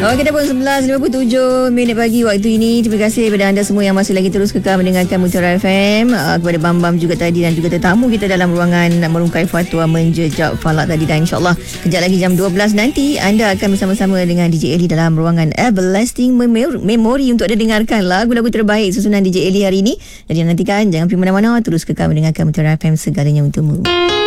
Kita pun 11.57 minit pagi waktu ini. Terima kasih kepada anda semua yang masih lagi terus kekal mendengarkan Mutiara FM. Kepada Bam juga tadi dan juga tetamu kita dalam ruangan merungkai fatwa menjejak falak tadi. Dan insyaAllah kejap lagi jam 12 nanti anda akan bersama-sama dengan DJ Eli dalam ruangan Everlasting Memory untuk anda dengarkan lagu-lagu terbaik susunan DJ Eli hari ini. Jadi nantikan, jangan pergi mana-mana, terus kekal mendengarkan Mutiara FM, segalanya untukmu.